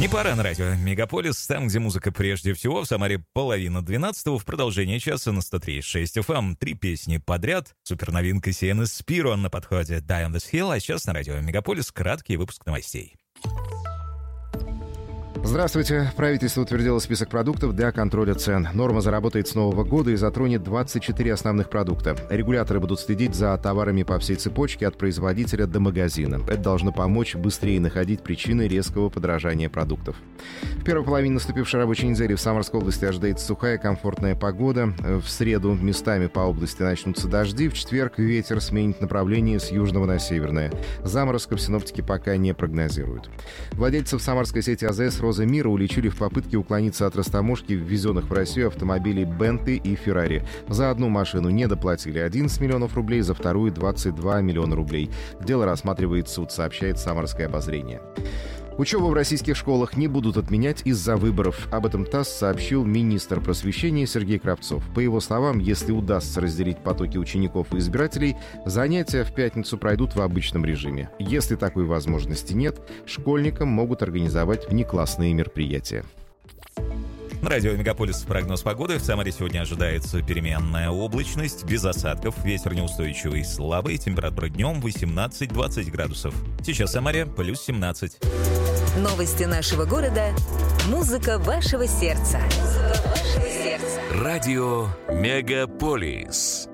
Не пора на радио Мегаполис, там, где музыка прежде всего. В Самаре 11:30. В продолжение часа на 103.6 FM. 3 песни подряд. Суперновинка Сиены Спиро на подходе Die on this Hill. А сейчас на радио Мегаполис краткий выпуск новостей. Здравствуйте. Правительство утвердило список продуктов для контроля цен. Норма заработает с нового года и затронет 24 основных продукта. Регуляторы будут следить за товарами по всей цепочке от производителя до магазина. Это должно помочь быстрее находить причины резкого подорожания продуктов. В первой половине наступившей рабочей недели в Самарской области ожидается сухая, комфортная погода. В среду местами по области начнутся дожди. В четверг ветер сменит направление с южного на северное. Заморозков синоптики пока не прогнозируют. Владельцев самарской сети АЗС «Роза мира» уличили в попытке уклониться от растаможки ввезенных в Россию автомобилей «Бентли» и «Феррари». За одну машину недоплатили 11 миллионов рублей, за вторую — 22 миллиона рублей. Дело рассматривает суд, сообщает «Самарское обозрение». Учебу в российских школах не будут отменять из-за выборов. Об этом ТАСС сообщил министр просвещения Сергей Кравцов. По его словам, если удастся разделить потоки учеников и избирателей, занятия в пятницу пройдут в обычном режиме. Если такой возможности нет, школьникам могут организовать внеклассные мероприятия. На радио Мегаполис прогноз погоды. В Самаре сегодня ожидается переменная облачность, без осадков, ветер неустойчивый, слабый, температура днем 18-20 градусов. Сейчас в Самаре плюс 17. Новости нашего города. Музыка вашего сердца. Радио Мегаполис.